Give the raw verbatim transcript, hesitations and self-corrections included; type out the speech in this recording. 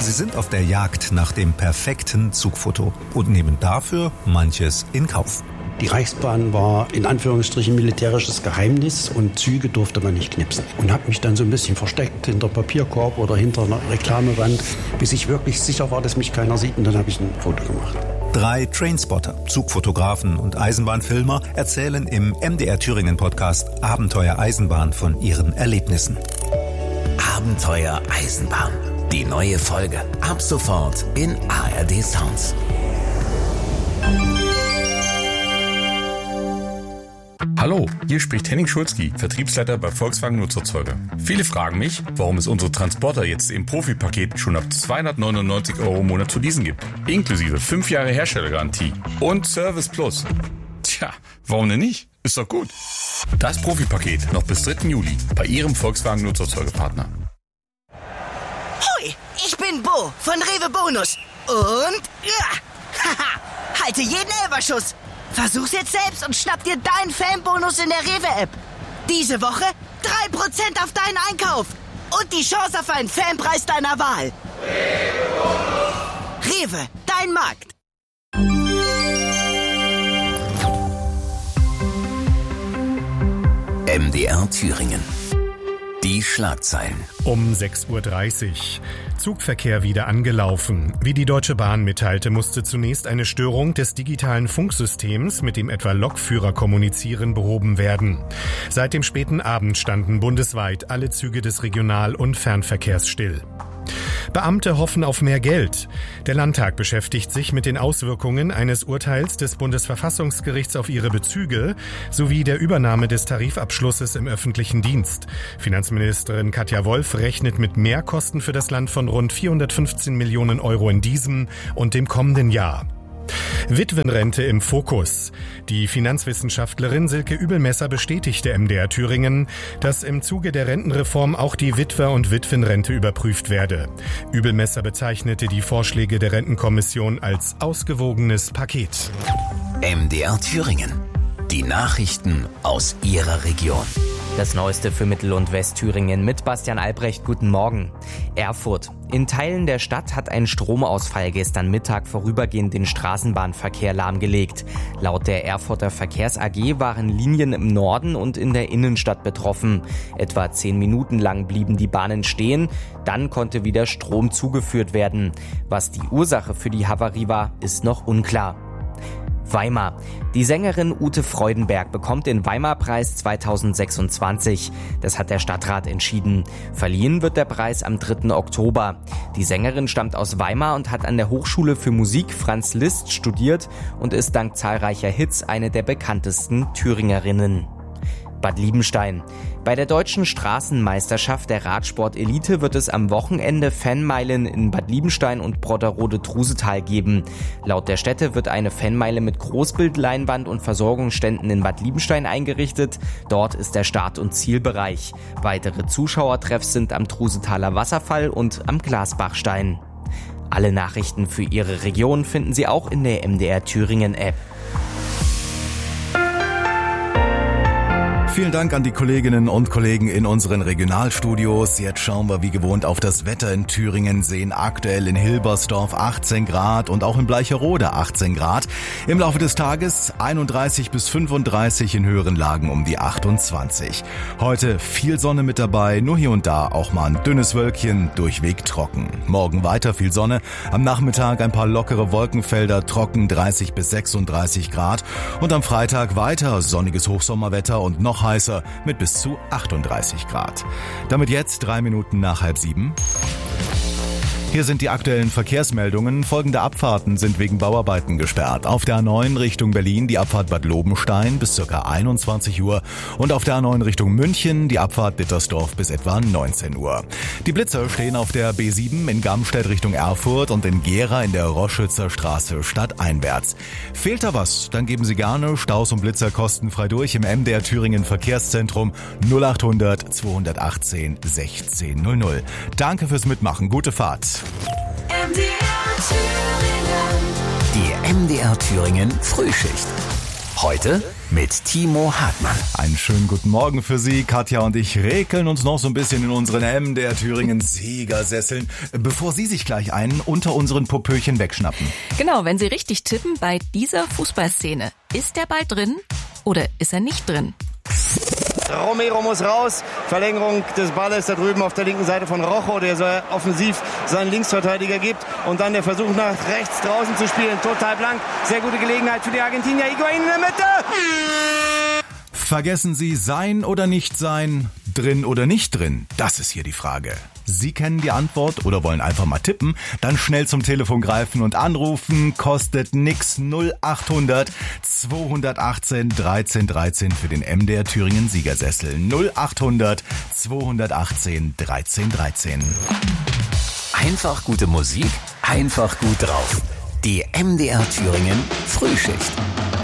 Sie sind auf der Jagd nach dem perfekten Zugfoto und nehmen dafür manches in Kauf. Die Reichsbahn war in Anführungsstrichen militärisches Geheimnis und Züge durfte man nicht knipsen. Und habe mich dann so ein bisschen versteckt hinter Papierkorb oder hinter einer Reklamewand, bis ich wirklich sicher war, dass mich keiner sieht, und dann habe ich ein Foto gemacht. Drei Trainspotter, Zugfotografen und Eisenbahnfilmer erzählen im M D R Thüringen Podcast Abenteuer Eisenbahn von ihren Erlebnissen. Abenteuer Eisenbahn. Die neue Folge. Ab sofort in A R D Sounds. Hallo, hier spricht Henning Schulzki, Vertriebsleiter bei Volkswagen Nutzerzeuger. Viele fragen mich, warum es unsere Transporter jetzt im Profipaket schon ab zweihundertneunundneunzig Euro im Monat zu leasen gibt. Inklusive fünf Jahre Herstellergarantie und Service Plus. Tja, warum denn nicht? Ist doch gut. Das Profipaket noch bis dritten Juli bei Ihrem Volkswagen Nutzerzeugerpartner. Hoi, ich bin Bo von Rewe Bonus. Und ja, haha, halte jeden Elberschuss. Versuch's jetzt selbst und schnapp dir deinen Fanbonus in der Rewe-App. Diese Woche drei Prozent auf deinen Einkauf und die Chance auf einen Fanpreis deiner Wahl. Rewe, dein Markt. M D R Thüringen. Die Schlagzeilen. Um sechs Uhr dreißig. Zugverkehr wieder angelaufen. Wie die Deutsche Bahn mitteilte, musste zunächst eine Störung des digitalen Funksystems, mit dem etwa Lokführer kommunizieren, behoben werden. Seit dem späten Abend standen bundesweit alle Züge des Regional- und Fernverkehrs still. Beamte hoffen auf mehr Geld. Der Landtag beschäftigt sich mit den Auswirkungen eines Urteils des Bundesverfassungsgerichts auf ihre Bezüge sowie der Übernahme des Tarifabschlusses im öffentlichen Dienst. Finanzministerin Katja Wolf rechnet mit Mehrkosten für das Land von rund vierhundertfünfzehn Millionen Euro in diesem und dem kommenden Jahr. Witwenrente im Fokus. Die Finanzwissenschaftlerin Silke Übelmesser bestätigte M D R Thüringen, dass im Zuge der Rentenreform auch die Witwer- und Witwenrente überprüft werde. Übelmesser bezeichnete die Vorschläge der Rentenkommission als ausgewogenes Paket. M D R Thüringen. Die Nachrichten aus Ihrer Region. Das Neueste für Mittel- und Westthüringen mit Bastian Albrecht. Guten Morgen. Erfurt. In Teilen der Stadt hat ein Stromausfall gestern Mittag vorübergehend den Straßenbahnverkehr lahmgelegt. Laut der Erfurter Verkehrs A G waren Linien im Norden und in der Innenstadt betroffen. Etwa zehn Minuten lang blieben die Bahnen stehen. Dann konnte wieder Strom zugeführt werden. Was die Ursache für die Havarie war, ist noch unklar. Weimar. Die Sängerin Ute Freudenberg bekommt den Weimar-Preis zweitausendsechsundzwanzig. Das hat der Stadtrat entschieden. Verliehen wird der Preis am dritten Oktober. Die Sängerin stammt aus Weimar und hat an der Hochschule für Musik Franz Liszt studiert und ist dank zahlreicher Hits eine der bekanntesten Thüringerinnen. Bad Liebenstein. Bei der deutschen Straßenmeisterschaft der Radsport-Elite wird es am Wochenende Fanmeilen in Bad Liebenstein und Brotterode-Trusetal geben. Laut der Städte wird eine Fanmeile mit Großbildleinwand und Versorgungsständen in Bad Liebenstein eingerichtet. Dort ist der Start- und Zielbereich. Weitere Zuschauertreffs sind am Trusetaler Wasserfall und am Glasbachstein. Alle Nachrichten für Ihre Region finden Sie auch in der M D R Thüringen App. Vielen Dank an die Kolleginnen und Kollegen in unseren Regionalstudios. Jetzt schauen wir wie gewohnt auf das Wetter in Thüringen, sehen aktuell in Hilbersdorf achtzehn Grad und auch in Bleicherode achtzehn Grad. Im Laufe des Tages einunddreißig bis fünfunddreißig, in höheren Lagen um die achtundzwanzig. Heute viel Sonne mit dabei, nur hier und da auch mal ein dünnes Wölkchen, durchweg trocken. Morgen weiter viel Sonne, am Nachmittag ein paar lockere Wolkenfelder, trocken dreißig bis sechsunddreißig Grad. Und am Freitag weiter sonniges Hochsommerwetter und noch heißer mit bis zu achtunddreißig Grad. Damit jetzt drei Minuten nach halb sieben. Hier sind die aktuellen Verkehrsmeldungen. Folgende Abfahrten sind wegen Bauarbeiten gesperrt. Auf der A neun Richtung Berlin die Abfahrt Bad Lobenstein bis ca. einundzwanzig Uhr und auf der A neun Richtung München die Abfahrt Dittersdorf bis etwa neunzehn Uhr. Die Blitzer stehen auf der B sieben in Gamstedt Richtung Erfurt und in Gera in der Roschützer Straße stadteinwärts. Fehlt da was? Dann geben Sie gerne Staus und Blitzer kostenfrei durch im M D R Thüringen Verkehrszentrum null achthundert zweihundertachtzehn sechzehn null null. Danke fürs Mitmachen. Gute Fahrt. M D R Thüringen. Die M D R Thüringen Frühschicht. Heute mit Timo Hartmann. Einen schönen guten Morgen für Sie. Katja und ich räkeln uns noch so ein bisschen in unseren M D R Thüringen Siegersesseln, bevor Sie sich gleich einen unter unseren Popöchen wegschnappen. Genau, wenn Sie richtig tippen bei dieser Fußballszene. Ist der Ball drin oder ist er nicht drin? Romero muss raus. Verlängerung des Balles da drüben auf der linken Seite von Rojo, der so offensiv seinen Linksverteidiger gibt. Und dann der Versuch nach rechts draußen zu spielen. Total blank. Sehr gute Gelegenheit für die Argentinier. Higuaín in der Mitte. Vergessen Sie sein oder nicht sein, drin oder nicht drin? Das ist hier die Frage. Sie kennen die Antwort oder wollen einfach mal tippen? Dann schnell zum Telefon greifen und anrufen. Kostet nix. null acht hundert zweihundertachtzehn dreizehn dreizehn für den M D R Thüringen Siegersessel. null acht hundert zweihundertachtzehn dreizehn dreizehn. Einfach gute Musik, einfach gut drauf. Die M D R Thüringen Frühschicht.